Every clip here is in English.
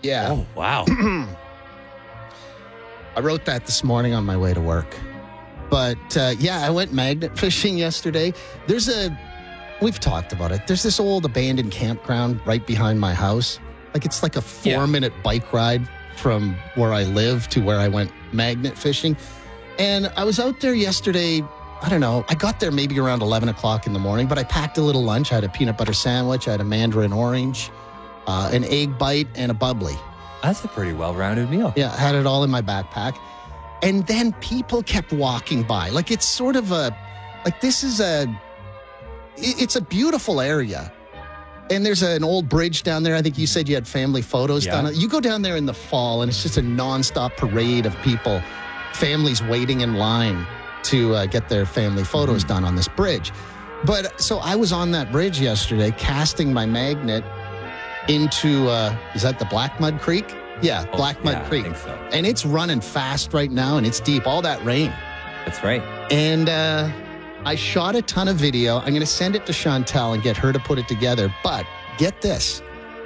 Yeah. Oh, wow. I wrote that this morning on my way to work. But yeah, I went magnet fishing yesterday. We've talked about it. There's this old abandoned campground right behind my house. Like it's like a 4-minute bike ride from where I live to where I went magnet fishing. And I was out there yesterday. I don't know. I got there maybe around 11 o'clock in the morning, but I packed a little lunch. I had a peanut butter sandwich. I had a mandarin orange, an egg bite, and a bubbly. That's a pretty well-rounded meal. Yeah, I had it all in my backpack. And then people kept walking by. Like it's sort of it's a beautiful area. And there's an old bridge down there. I think you said you had family photos done. You go down there in the fall and it's just a nonstop parade of people, families waiting in line to get their family photos done on this bridge. But so I was on that bridge yesterday casting my magnet into, is that the Black Mud Creek? Yeah, Black Mud Creek. I think so. And it's running fast right now and it's deep, all that rain. That's right. And I shot a ton of video. I'm going to send it to Chantel and get her to put it together. But get this.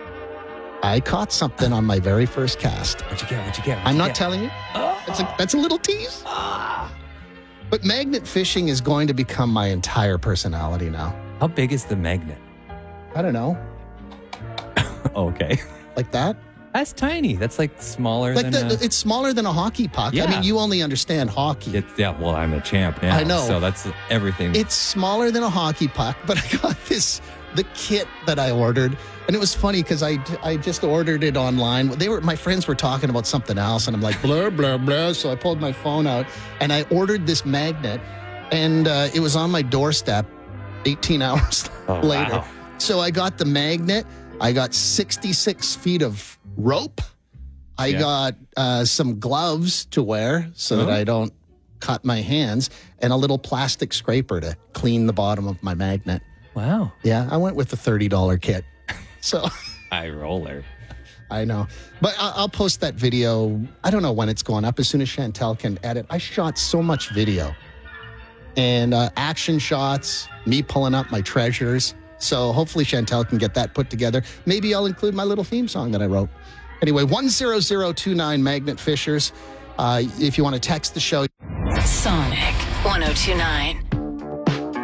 I caught something on my very first cast. What'd you get? I'm not telling you. That's a little tease. But magnet fishing is going to become my entire personality now. How big is the magnet? I don't know. Okay. Like that? That's tiny. That's like smaller Like than it's smaller than a hockey puck. Yeah. I mean, you only understand hockey. Well, I'm a champ now. I know. So that's everything. It's smaller than a hockey puck, but I got the kit that I ordered. And it was funny because I just ordered it online. My friends were talking about something else, and I'm like, blah, blah, blah. So I pulled my phone out, and I ordered this magnet, and it was on my doorstep 18 hours later. Wow. So I got the magnet. I got 66 feet of rope. I got some gloves to wear so that I don't cut my hands, and a little plastic scraper to clean the bottom of my magnet. Wow. Yeah, I went with the $30 kit. So High roller. I know. But I'll post that video. I don't know when it's going up, as soon as Chantel can edit. I shot so much video and action shots, me pulling up my treasures. So hopefully Chantel can get that put together. Maybe I'll include my little theme song that I wrote. Anyway, 10029 Magnet Fishers. If you want to text the show. Sonic 1029.